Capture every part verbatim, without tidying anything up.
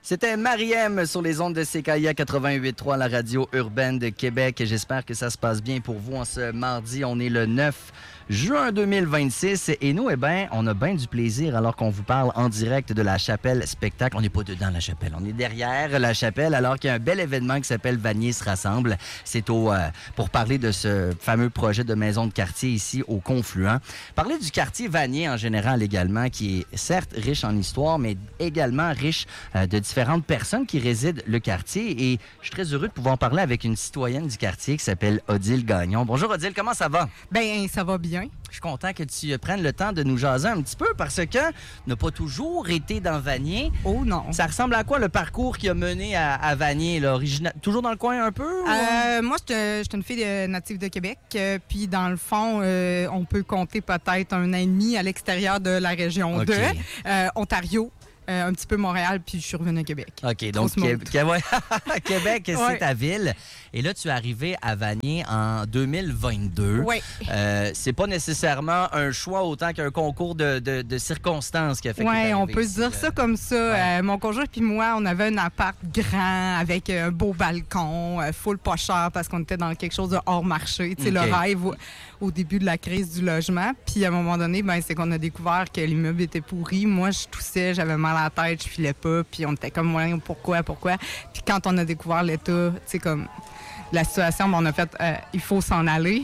C'était Mariem sur les ondes de C K I A quatre-vingt-huit point trois, la radio urbaine de Québec. J'espère que ça se passe bien pour vous en ce mardi. On est le neuf juin deux mille vingt-six et nous, eh bien, on a bien du plaisir alors qu'on vous parle en direct de la Chapelle Spectacle. On n'est pas dedans la Chapelle, on est derrière la Chapelle alors qu'il y a un bel événement qui s'appelle Vanier se rassemble. C'est au euh, pour parler de ce fameux projet de maison de quartier ici au Confluent. Parler du quartier Vanier en général également, qui est certes riche en histoire, mais également riche euh, de différentes personnes qui résident le quartier. Et je suis très heureux de pouvoir parler avec une citoyenne du quartier qui s'appelle Odile Gagnon. Bonjour Odile, comment ça va? Bien, ça va bien. Je suis content que tu prennes le temps de nous jaser un petit peu parce que n'a pas toujours été dans Vanier. Oh non. Ça ressemble à quoi le parcours qui a mené à, à Vanier? Là? Origina... Toujours dans le coin un peu? Ou... Euh, moi, je suis une fille de, native de Québec. Euh, puis dans le fond, euh, on peut compter peut-être un an et demi à l'extérieur de la région okay. de euh, Ontario. Euh, un petit peu Montréal, puis je suis revenue à Québec. OK, donc Québec, Québec c'est ouais. ta ville. Et là, tu es arrivé à Vanier en deux mille vingt-deux. Oui. Euh, c'est pas nécessairement un choix autant qu'un concours de, de, de circonstances qui a fait que Oui, on peut ici, dire là. ça comme ça. Ouais. Euh, mon conjoint puis moi, on avait un appart grand avec un beau balcon, euh, full pas cher parce qu'on était dans quelque chose de hors marché. Tu sais, okay. Le rêve au, au début de la crise du logement. Puis à un moment donné, ben, c'est qu'on a découvert que l'immeuble était pourri. Moi, je toussais, j'avais mal à la tête, je filais pas, puis on était comme, ouais, pourquoi, pourquoi? Puis quand on a découvert l'état, tu sais, comme la situation, ben, on a fait, euh, il faut s'en aller.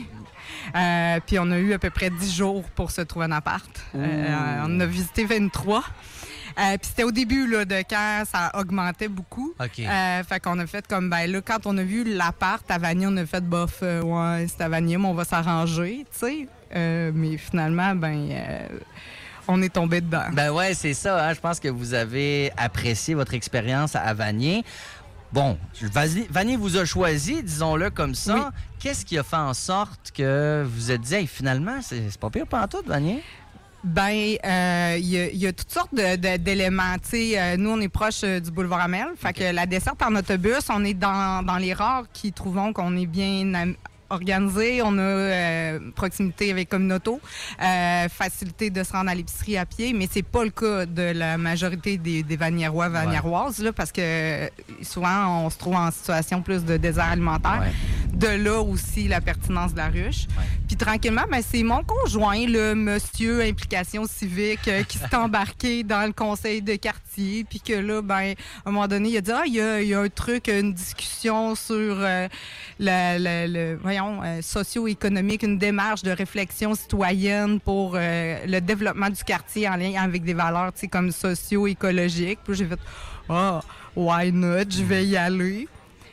Euh, puis on a eu à peu près dix jours pour se trouver un appart. Euh, on a visité vingt-trois. Euh, puis c'était au début là, de quand ça augmentait beaucoup. Okay. Euh, fait qu'on a fait comme, ben là, quand on a vu l'appart à Vanier, on a fait, bof, euh, ouais, c'est à Vanier, mais on va s'arranger, tu sais. Euh, mais finalement, ben... Euh, on est tombé dedans. Ben ouais, c'est ça. Hein? Je pense que vous avez apprécié votre expérience à Vanier. Bon, Vanier vous a choisi, disons-le comme ça. Oui. Qu'est-ce qui a fait en sorte que vous vous êtes dit, hey, finalement, c'est, c'est pas pire pantoute, Vanier? Ben, il euh, y, y a toutes sortes de, de, d'éléments. Tu sais, euh, nous, on est proche euh, du boulevard Amel. Fait okay. que la desserte en autobus, on est dans, dans les rares qui trouvent qu'on est bien... Am- organisé, on a euh, proximité avec Communauto, euh, facilité de se rendre à l'épicerie à pied, mais c'est pas le cas de la majorité des, des Vaniérois, Vaniéroises, ouais. là, parce que souvent, on se trouve en situation plus de désert alimentaire. Ouais. De là aussi la pertinence de la ruche. Ouais. Puis tranquillement, ben, c'est mon conjoint, le monsieur implication civique, euh, qui s'est embarqué dans le conseil de quartier, puis que là, ben, à un moment donné, il a dit, ah, il y a, y a un truc, une discussion sur euh, la, la, le, voyons, Euh, socio-économique, une démarche de réflexion citoyenne pour euh, le développement du quartier en lien avec des valeurs, tu sais, comme socio-écologiques. Puis j'ai fait « Ah, oh, why not? Je vais y aller. »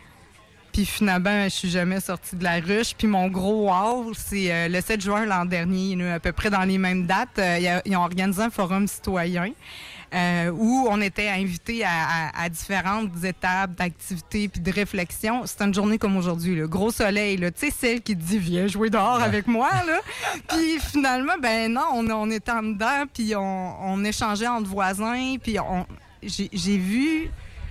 Puis finalement, je suis jamais sortie de la ruche. Puis mon gros wow, c'est euh, le sept juin l'an dernier, là, à peu près dans les mêmes dates, euh, ils ont organisé un forum citoyen. Euh, où on était invités à, à, à différentes étapes d'activité puis de réflexion. C'était une journée comme aujourd'hui, le gros soleil, là, tu sais, celle qui dit « Viens jouer dehors avec moi », là. Puis finalement, ben non, on, on était en dedans, puis on, on échangeait entre voisins, puis on, j'ai, j'ai vu...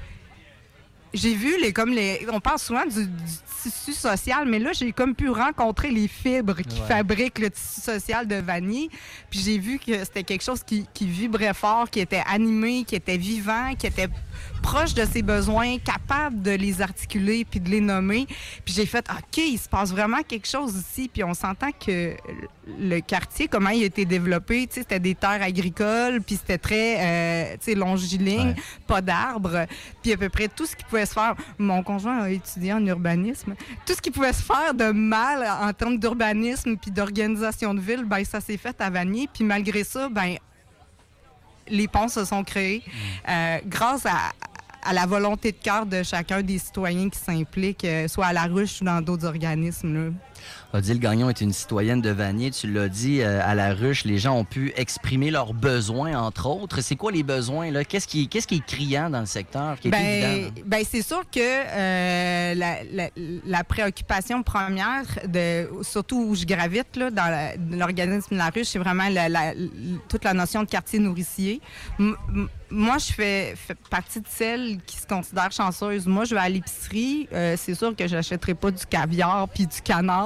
J'ai vu les comme les on parle souvent du, du tissu social, mais là j'ai comme pu rencontrer les fibres qui ouais. fabriquent le tissu social de Vanier. Puis j'ai vu que c'était quelque chose qui, qui vibrait fort, qui était animé, qui était vivant, qui était proche de ses besoins, capable de les articuler puis de les nommer. Puis j'ai fait OK, il se passe vraiment quelque chose ici. Puis on s'entend que le quartier, comment il a été développé, tu sais, c'était des terres agricoles, puis c'était très, euh, tu sais, longiligne, ouais. pas d'arbres, puis à peu près tout ce qui pouvait se faire. Mon conjoint a étudié en urbanisme. Tout ce qui pouvait se faire de mal en termes d'urbanisme puis d'organisation de ville, ben ça s'est fait à Vanier. Puis malgré ça, ben les ponts se sont créés euh, grâce à, à la volonté de cœur de chacun des citoyens qui s'impliquent, euh, soit à la ruche ou dans d'autres organismes, là. Odile Gagnon est une citoyenne de Vanier. Tu l'as dit, euh, à la ruche, les gens ont pu exprimer leurs besoins, entre autres. C'est quoi les besoins, là? Qu'est-ce qui, qu'est-ce qui est criant dans le secteur? Qui est ben, évident, ben, c'est sûr que euh, la, la, la préoccupation première, de, surtout où je gravite là, dans la, l'organisme de la ruche, c'est vraiment la, la, la, toute la notion de quartier nourricier. M- m- Moi, je fais, fais partie de celles qui se considèrent chanceuses. Moi, je vais à l'épicerie. Euh, c'est sûr que je n'achèterai pas du caviar puis du canard.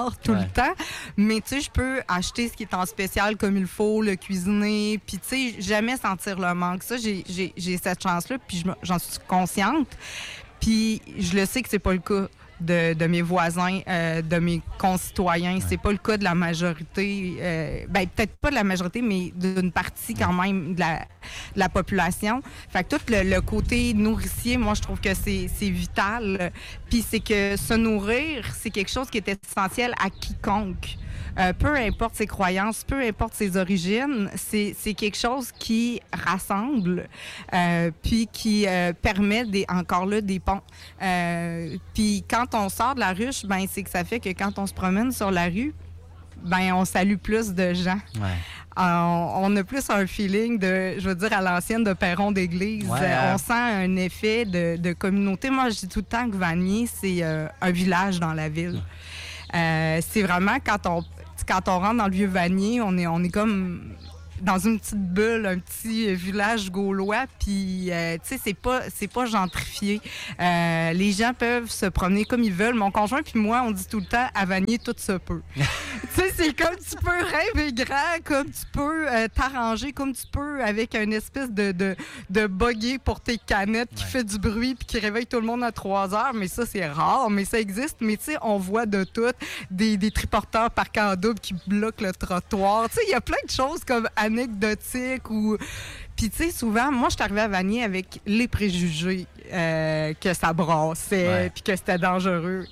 dehors tout ouais. le temps. Mais tu sais, je peux acheter ce qui est en spécial comme il faut, le cuisiner, puis tu sais, jamais sentir le manque. Ça, j'ai, j'ai, j'ai cette chance-là, puis je, j'en suis consciente. Puis je le sais que c'est pas le cas de, de mes voisins, euh, de mes concitoyens. Ouais. C'est pas le cas de la majorité. Euh, ben peut-être pas de la majorité, mais d'une partie quand même de la, de la population. Fait que tout le, le côté nourricier, moi, je trouve que c'est, c'est vital. Puis c'est que se nourrir, c'est quelque chose qui est essentiel à quiconque. Euh, peu importe ses croyances, peu importe ses origines, c'est, c'est quelque chose qui rassemble, euh, puis qui euh, permet des, encore là des ponts. Euh, puis quand on sort de la ruche, ben c'est que ça fait que quand on se promène sur la rue, ben on salue plus de gens. Ouais. On, on a plus un feeling de, je veux dire, à l'ancienne de perron d'église. Ouais, euh, on sent un effet de, de communauté. Moi, je dis tout le temps que Vanier, c'est euh, un village dans la ville. Euh, c'est vraiment quand on Quand on rentre dans le Vieux-Vanier, on est, on est comme dans une petite bulle, un petit village gaulois, puis, euh, tu sais, c'est pas, c'est pas gentrifié. Euh, les gens peuvent se promener comme ils veulent. Mon conjoint puis moi, on dit tout le temps, à Vanier, tout se peut. Tu sais, c'est comme tu peux rêver grand, comme tu peux euh, t'arranger, comme tu peux avec une espèce de, de, de buggy pour tes canettes qui ouais. fait du bruit puis qui réveille tout le monde à trois heures. Mais ça, c'est rare, mais ça existe. Mais tu sais, on voit de tout. Des, des triporteurs parqués en double qui bloquent le trottoir. Tu sais, il y a plein de choses comme anecdotique ou... Puis, tu sais, souvent, moi, je suis arrivée à Vanier avec les préjugés euh, que ça brassait ouais. puis que c'était dangereux.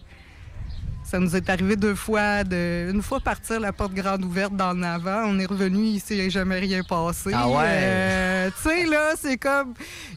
Ça nous est arrivé deux fois, de, une fois partir la porte grande ouverte dans le avant. On est revenu ici, il n'est jamais rien passé. Ah ouais? Euh, tu sais, là, c'est comme...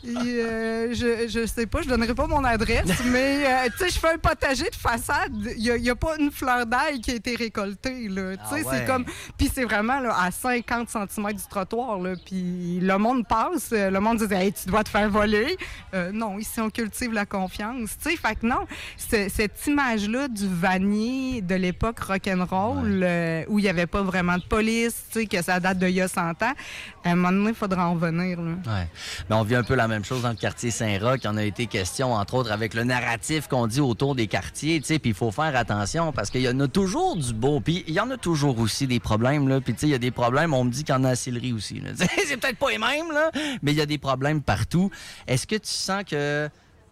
Euh, je, je sais pas, je donnerai pas mon adresse, mais euh, tu sais, je fais un potager de façade. Il n'y a, a pas une fleur d'ail qui a été récoltée, là. Tu sais, ah ouais. c'est comme... Puis c'est vraiment là, à cinquante centimètres du trottoir, là. Puis le monde passe, le monde dit « Hey, tu dois te faire voler. Euh, » Non, ici, on cultive la confiance. Tu sais, fait que non, c'est, cette image-là du Vanier de l'époque rock'n'roll, ouais. euh, où il n'y avait pas vraiment de police, tu sais, que ça date d'il y a cent ans. À un moment donné, il faudra en venir. Là. Ouais. Mais on vit un peu la même chose dans le quartier Saint-Roch. Il y en a été question, entre autres, avec le narratif qu'on dit autour des quartiers, tu sais, puis il faut faire attention parce qu'il y en a toujours du beau, puis il y en a toujours aussi des problèmes, là. Puis tu sais, il y a des problèmes, on me dit qu'il y en a à Sillery aussi, là. C'est peut-être pas les mêmes, là, mais il y a des problèmes partout. Est-ce que tu sens que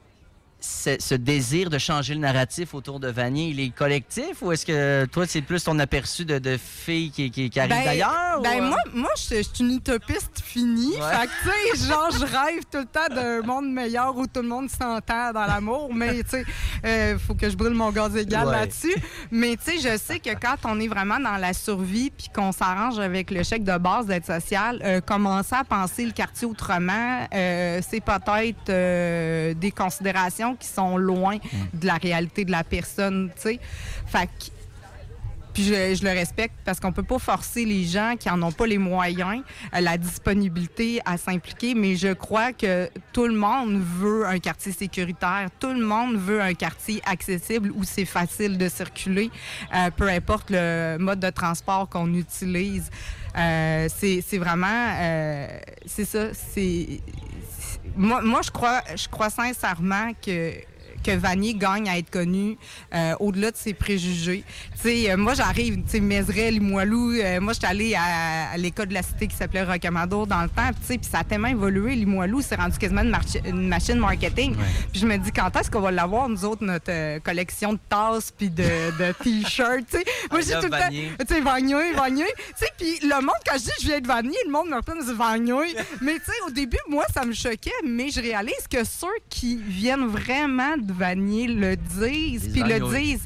ce désir de changer le narratif autour de Vanier, il est collectif ou est-ce que toi, c'est plus ton aperçu de, de filles qui, qui, qui arrivent ben, d'ailleurs? Ben ou... moi, moi je suis une utopiste finie. Ouais. Fait que, tu sais, genre, je rêve tout le temps d'un monde meilleur où tout le monde s'entend dans l'amour, mais, tu sais, il euh, faut que je brûle mon gaz égal ouais. là-dessus. Mais, tu sais, je sais que quand on est vraiment dans la survie puis qu'on s'arrange avec le chèque de base d'aide sociale, euh, commencer à penser le quartier autrement, euh, c'est peut-être euh, des considérations qui sont loin de la réalité de la personne, tu sais. Fait que, puis je, je le respecte parce qu'on peut pas forcer les gens qui en ont pas les moyens, euh, la disponibilité à s'impliquer, mais je crois que tout le monde veut un quartier sécuritaire, tout le monde veut un quartier accessible où c'est facile de circuler, euh, peu importe le mode de transport qu'on utilise. Euh, c'est, c'est vraiment... Euh, c'est ça, c'est... Moi, moi je crois, je crois sincèrement que que Vanier gagne à être connu euh, au-delà de ses préjugés. Tu sais, euh, moi, j'arrive, tu sais, Mézeray, Limoilou, euh, moi, j'étais allée à, à l'école de la cité qui s'appelait Rocamadour dans le temps, tu sais, puis ça a tellement évolué, Limoilou, c'est rendu quasiment une, marchi- une machine marketing. Ouais. Puis je me dis, quand est-ce qu'on va l'avoir, nous autres, notre euh, collection de tasses puis de, de T-shirts, tu sais. Moi, j'ai tout le temps, tu sais, Vanier, Vanier. Tu sais, puis le monde, quand je dis je viens de Vanier, le monde me reprend et dit Vanier. Mais tu sais, au début, moi, ça me choquait, mais je réalise que ceux qui viennent vraiment de Vanier le disent, puis le disent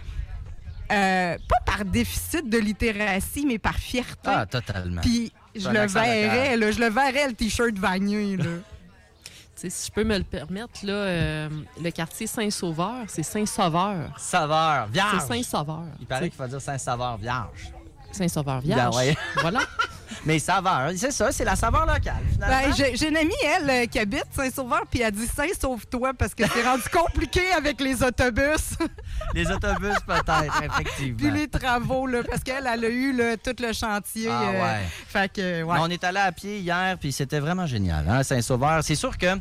euh, pas par déficit de littératie, mais par fierté. Ah, totalement. Puis je le verrais, là, je le verrais, le T-shirt Vanier, là. T'sais, si je peux me le permettre, là, euh, le quartier Saint-Sauveur, c'est Saint-Sauveur. Sauveur, vierge. C'est Saint-Sauveur. Il paraît qu'il faut dire Saint-Sauveur, vierge. Saint-Sauveur, vierge. Bien, ouais. Voilà. Mais saveur, c'est ça, c'est la saveur locale, finalement. Ben, j'ai, j'ai une amie, elle, euh, qui habite Saint-Sauveur, puis elle dit Saint-Sauve-toi parce que c'est rendu compliqué avec les autobus. Les autobus, peut-être, effectivement. Puis les travaux, là, parce qu'elle, elle a eu là, tout le chantier. Ah, ouais. Euh, fait que, ouais. Mais on est allé à pied hier, puis c'était vraiment génial, hein, Saint-Sauveur. C'est sûr que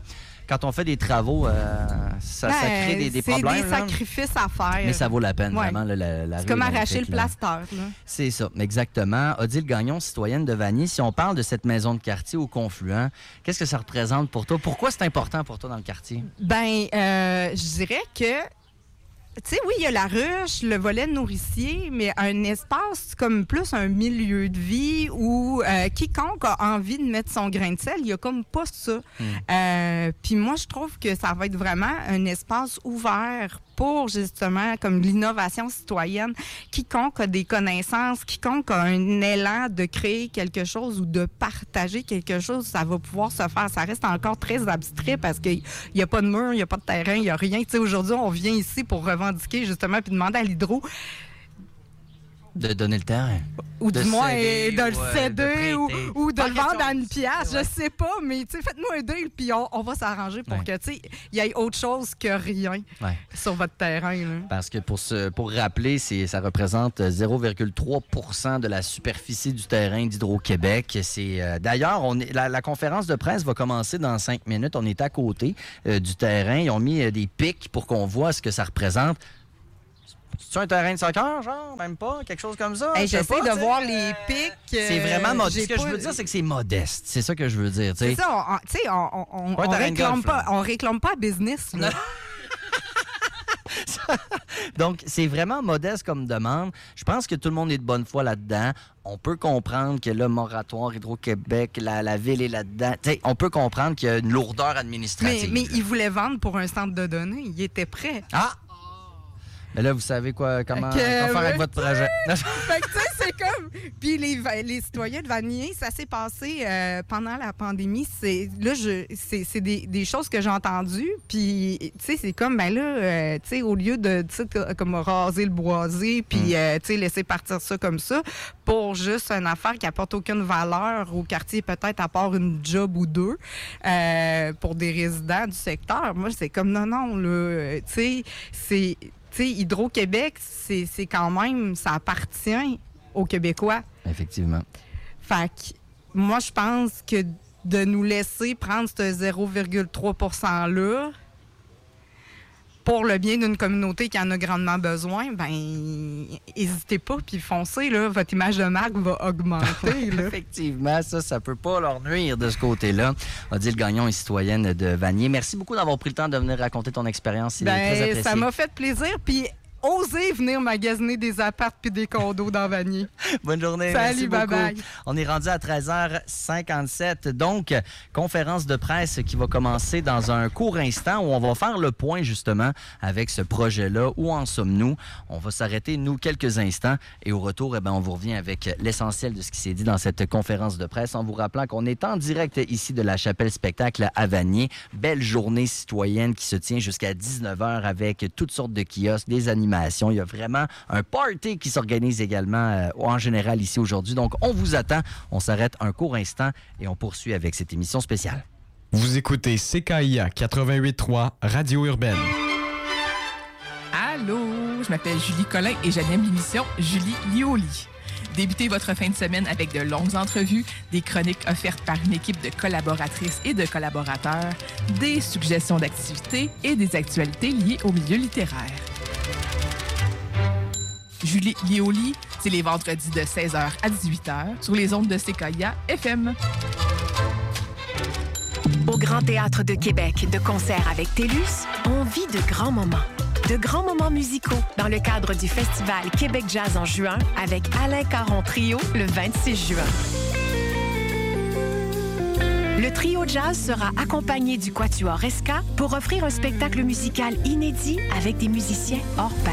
quand on fait des travaux, euh, ça, Ben, ça crée des, des c'est problèmes. des là. sacrifices à faire. Mais ça vaut la peine, Ouais. vraiment. Là, la, la C'est rue comme est arracher le magnifique, là. plaster. Là. C'est ça, exactement. Odile Gagnon, citoyenne de Vanier, si on parle de cette maison de quartier au Confluent, qu'est-ce que ça représente pour toi? Pourquoi c'est important pour toi dans le quartier? Ben, euh, je dirais que, tu sais, oui, il y a la ruche, le volet nourricier, mais un espace comme plus un milieu de vie où euh, quiconque a envie de mettre son grain de sel, il y a comme pas ça. Mm. Euh, Puis moi, je trouve que ça va être vraiment un espace ouvert pour justement comme l'innovation citoyenne. Quiconque a des connaissances, quiconque a un élan de créer quelque chose ou de partager quelque chose, ça va pouvoir se faire. Ça reste encore très abstrait parce qu'il n'y a pas de mur, il n'y a pas de terrain, il n'y a rien. Tu sais, aujourd'hui, on vient ici pour revendiquer justement puis demander à l'hydro De donner le terrain. ou De du moins céder euh, de le ou, euh, céder de ou, prêter. ou de Pas le vendre question à une de- pièce, Ouais. je sais pas, mais tu sais, faites-nous un deal puis on, on va s'arranger pour Ouais. que tu sais, il y ait autre chose que rien Ouais. sur votre terrain. Là. Parce que pour, se, pour rappeler, c'est, ça représente zéro virgule trois pour cent de la superficie du terrain d'Hydro-Québec. C'est, euh, d'ailleurs, on est, la, la conférence de presse va commencer dans cinq minutes. On est à côté euh, du terrain. Ils ont mis euh, des pics pour qu'on voit ce que ça représente. C'est un terrain de soccer, genre? Même pas? Quelque chose comme ça? Hey, Je sais j'essaie pas, de tu sais, voir euh, les pics. C'est euh, vraiment modeste. j'ai Ce que je pas- veux dire, c'est que c'est modeste. C'est ça que je veux dire. tu sais. C'est ça, on- on- tu sais, on, on, on, Pas un on terrain de réclame golf, pas, là. on réclame pas à business. Là. Donc, c'est vraiment modeste comme demande. Je pense que tout le monde est de bonne foi là-dedans. On peut comprendre que le moratoire Hydro-Québec, la, la ville est là-dedans. T'sais, on peut comprendre qu'il y a une lourdeur mais, administrative. mais ils voulaient vendre pour un centre de données. Ils étaient prêts. Ah! Mais là, vous savez quoi, comment, Que- quoi faire avec votre projet. Fait que, tu sais, c'est comme. Puis les, les citoyens de Vanier, ça s'est passé euh, pendant la pandémie. C'est, là, je, c'est, c'est des, des choses que j'ai entendues. Puis, tu sais, c'est comme, ben là, euh, tu sais, au lieu de, tu sais, comme raser le boisé, puis, Mm. euh, tu sais, laisser partir ça comme ça, pour juste une affaire qui apporte aucune valeur au quartier, peut-être à part une job ou deux, euh, pour des résidents du secteur. Moi, c'est comme, non, non, là, euh, tu sais, c'est. Tu sais, Hydro-Québec, c'est, c'est quand même, ça appartient aux Québécois. Effectivement. Fait que moi, je pense que de nous laisser prendre ce zéro virgule trois pour cent-là pour le bien d'une communauté qui en a grandement besoin, ben n'hésitez pas, puis foncez, là, votre image de marque va augmenter. Là. Effectivement, ça, ça peut pas leur nuire de ce côté-là. Odile Gagnon est citoyenne de Vanier. Merci beaucoup d'avoir pris le temps de venir raconter ton expérience. C'est très Ben, apprécié. ça m'a fait plaisir, puis osez venir magasiner des apparts puis des condos dans Vanier. Bonne journée. Salut, merci beaucoup. bye-bye. On est rendu à treize heures cinquante-sept. Donc, conférence de presse qui va commencer dans un court instant où on va faire le point justement avec ce projet-là. Où en sommes-nous? On va s'arrêter, nous, quelques instants. Et au retour, eh bien, on vous revient avec l'essentiel de ce qui s'est dit dans cette conférence de presse en vous rappelant qu'on est en direct ici de la Chapelle Spectacle à Vanier. Belle journée citoyenne qui se tient jusqu'à dix-neuf heures avec toutes sortes de kiosques, des animations. Il y a vraiment un party qui s'organise également euh, en général ici aujourd'hui. Donc, on vous attend. On s'arrête un court instant et on poursuit avec cette émission spéciale. Vous écoutez C K I A quatre-vingt-huit trois Radio Urbaine. Allô, je m'appelle Julie Collin et j'anime l'émission Julie Lioli. Débutez votre fin de semaine avec de longues entrevues, des chroniques offertes par une équipe de collaboratrices et de collaborateurs, des suggestions d'activités et des actualités liées au milieu littéraire. Julie Lioli, c'est les vendredis de seize heures à dix-huit heures sur les ondes de C K I A F M. Au Grand Théâtre de Québec, de concert avec TELUS, on vit de grands moments. De grands moments musicaux dans le cadre du festival Québec Jazz en juin avec Alain Caron Trio le vingt-six juin. Le trio jazz sera accompagné du Quatuor Esca pour offrir un spectacle musical inédit avec des musiciens hors pair.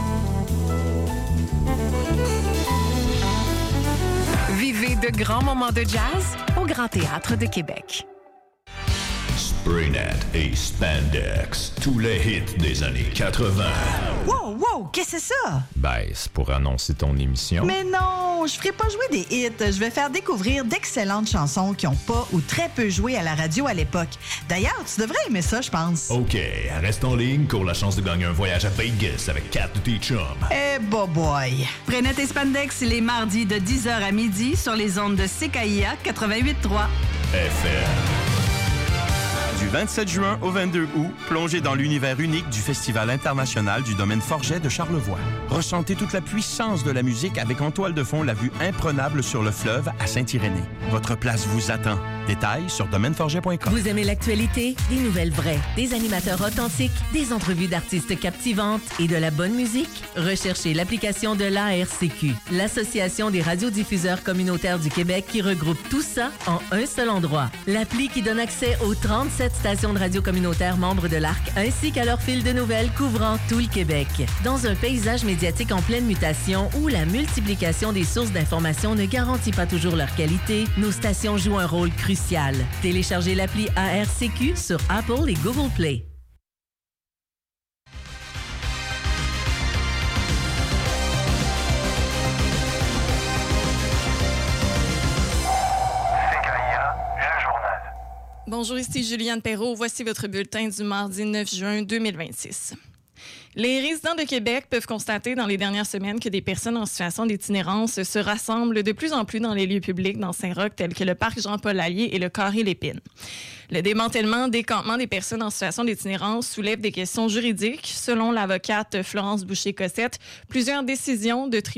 Vivez de grands moments de jazz au Grand Théâtre de Québec. Spraynet et Spandex, tous les hits des années quatre-vingts. Wow, wow, qu'est-ce que c'est ça? Ben, c'est pour annoncer ton émission. Mais non, je ferai pas jouer des hits. Je vais faire découvrir d'excellentes chansons qui ont pas ou très peu joué à la radio à l'époque. D'ailleurs, tu devrais aimer ça, je pense. OK, reste en ligne pour la chance de gagner un voyage à Vegas avec Kat de tes chums. Eh, bah boy. Spraynet et Spandex les mardis de dix heures à midi sur les ondes de C K I A quatre-vingt-huit trois. F M. Du vingt-sept juin au vingt-deux août, plongez dans l'univers unique du Festival international du domaine Forget de Charlevoix. Ressentez toute la puissance de la musique avec en toile de fond la vue imprenable sur le fleuve à Saint-Irénée. Votre place vous attend. Détails sur domaine forget point com. Vous aimez l'actualité? Des nouvelles vraies, des animateurs authentiques, des entrevues d'artistes captivantes et de la bonne musique? Recherchez l'application de l'A R C Q, l'Association des radiodiffuseurs communautaires du Québec, qui regroupe tout ça en un seul endroit. L'appli qui donne accès aux trente-sept stations de radio communautaires membres de l'A R C, ainsi qu'à leur fil de nouvelles couvrant tout le Québec. Dans un paysage médiatique en pleine mutation où la multiplication des sources d'informations ne garantit pas toujours leur qualité, nos stations jouent un rôle crucial. Téléchargez l'appli A R C Q sur Apple et Google Play. Bonjour, ici Juliane Perrault. Voici votre bulletin du mardi neuf juin deux mille vingt-six. Les résidents de Québec peuvent constater dans les dernières semaines que des personnes en situation d'itinérance se rassemblent de plus en plus dans les lieux publics dans Saint-Roch, tels que le parc Jean-Paul Lallier et le Carré Lépine. Le démantèlement des campements des personnes en situation d'itinérance soulève des questions juridiques. Selon l'avocate Florence Boucher-Cossette, plusieurs décisions de tribunaux